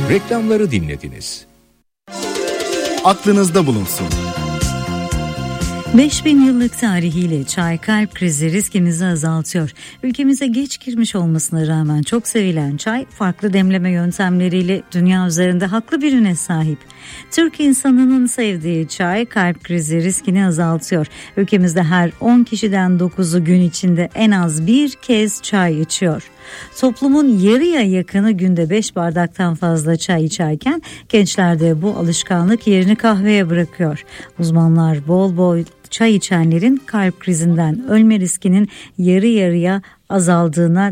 Reklamları dinlediniz. Aklınızda bulunsun. 5000 yıllık tarihiyle çay kalp krizi riskimizi azaltıyor. Ülkemize geç girmiş olmasına rağmen çok sevilen çay farklı demleme yöntemleriyle dünya üzerinde haklı bir üne sahip. Türk insanının sevdiği çay kalp krizi riskini azaltıyor. Ülkemizde her 10 kişiden 9'u gün içinde en az bir kez çay içiyor. Toplumun yarıya yakını günde 5 bardaktan fazla çay içerken gençlerde bu alışkanlık yerini kahveye bırakıyor. Uzmanlar bol bol çay içenlerin kalp krizinden ölme riskinin yarı yarıya azaldığına